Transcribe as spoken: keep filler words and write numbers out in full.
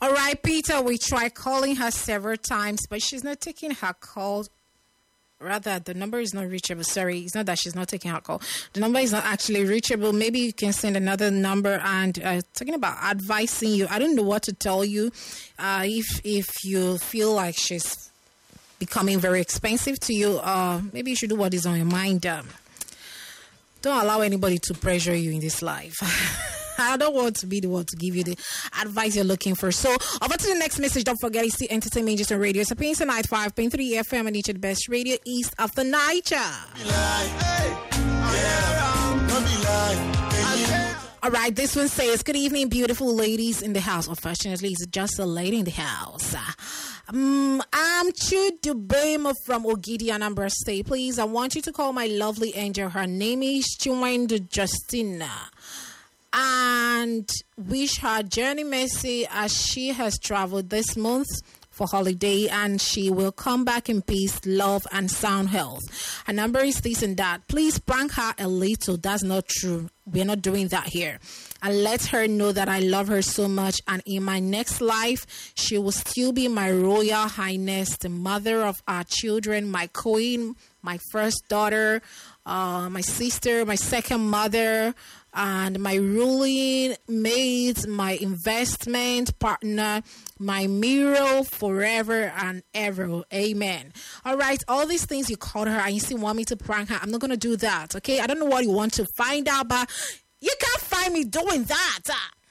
All right, Peter, we tried calling her several times, but she's not taking her call. Rather, the number is not reachable. Sorry, it's not that she's not taking her call. The number is not actually reachable. Maybe you can send another number. And uh, talking about advising you, I don't know what to tell you. Uh, if if you feel like she's becoming very expensive to you, uh, maybe you should do what is on your mind. Um, don't allow anybody to pressure you in this life. I don't want to be the one to give you the advice you're looking for. So, over to the next message. Don't forget, it's the Entertainment Just on Radio. So, Pins ninety five point three F M and each of the best radio east of the Niger. All right, this one says, good evening, beautiful ladies in the house. Unfortunately, it's just a lady in the house. Um, I'm Chudubema from Ogidi, Anambra State. Please, I want you to call my lovely angel. Her name is Chiwendo Justina. And wish her journey mercy as she has traveled this month for holiday, and she will come back in peace, love, and sound health. Her number is this and that. Please prank her a little. That's not true. We're not doing that here. And let her know that I love her so much, and in my next life, she will still be my royal highness, the mother of our children, my queen, my first daughter, uh, my sister, my second mother, and my ruling mate, my investment partner, my mirror forever and ever. Amen. All right, all these things you called her and you still want me to prank her. I'm not going to do that, okay? I don't know what you want to find out, but you can't find me doing that.